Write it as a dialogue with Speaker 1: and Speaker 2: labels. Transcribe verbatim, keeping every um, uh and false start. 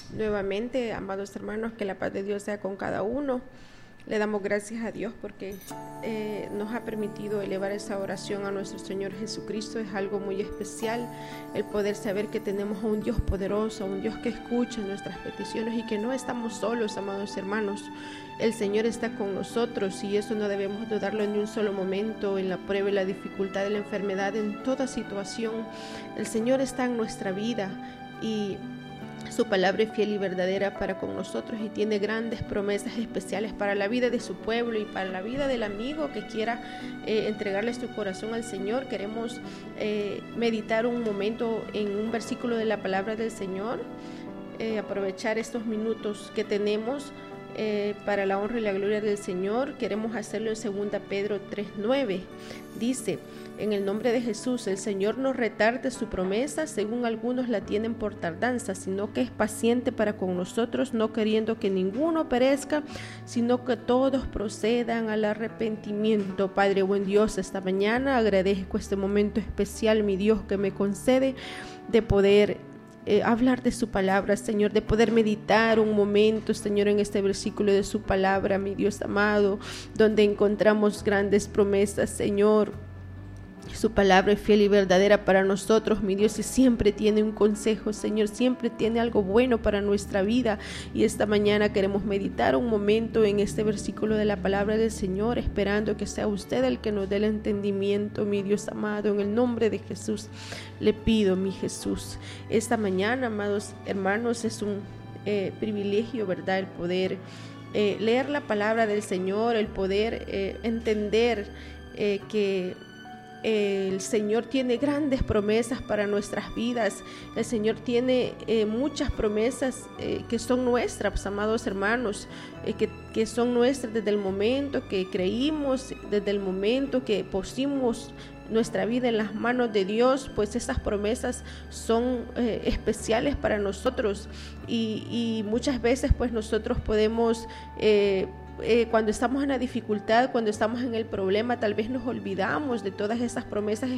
Speaker 1: nuevamente, amados hermanos, que la paz de Dios sea con cada uno. Le damos gracias a Dios porque eh, nos ha permitido elevar esa oración a nuestro Señor Jesucristo. Es algo muy especial el poder saber que tenemos a un Dios poderoso, a un Dios que escucha nuestras peticiones y que no estamos solos, amados hermanos. El Señor está con nosotros y eso no debemos dudarlo en ni un solo momento, en la prueba, en la dificultad, en la enfermedad, en toda situación. El Señor está en nuestra vida y su palabra es fiel y verdadera para con nosotros y tiene grandes promesas especiales para la vida de su pueblo y para la vida del amigo que quiera eh, entregarle su corazón al Señor. Queremos eh, meditar un momento en un versículo de la palabra del Señor, eh, aprovechar estos minutos que tenemos eh, para la honra y la gloria del Señor. Queremos hacerlo en segunda Pedro tres nueve. Dice: en el nombre de Jesús, el Señor no retarde su promesa, según algunos la tienen por tardanza, sino que es paciente para con nosotros, no queriendo que ninguno perezca, sino que todos procedan al arrepentimiento. Padre buen Dios, esta mañana agradezco este momento especial, mi Dios, que me concede de poder Eh, hablar de su palabra, Señor, de poder meditar un momento, Señor, en este versículo de su palabra, mi Dios amado, donde encontramos grandes promesas, Señor. Su palabra es fiel y verdadera para nosotros, mi Dios, y siempre tiene un consejo, Señor, siempre tiene algo bueno para nuestra vida. Y esta mañana queremos meditar un momento en este versículo de la palabra del Señor, esperando que sea usted el que nos dé el entendimiento, mi Dios amado. En el nombre de Jesús le pido, mi Jesús. Esta mañana, amados hermanos, es un eh, privilegio, ¿verdad?, el poder eh, leer la palabra del Señor, el poder eh, entender eh, que el Señor tiene grandes promesas para nuestras vidas. El Señor tiene eh, muchas promesas eh, que son nuestras, amados hermanos, eh, que, que son nuestras desde el momento que creímos, desde el momento que pusimos nuestra vida en las manos de Dios. Pues esas promesas son eh, especiales para nosotros y, y muchas veces pues nosotros podemos eh, Eh, cuando estamos en la dificultad, cuando estamos en el problema, tal vez nos olvidamos de todas esas promesas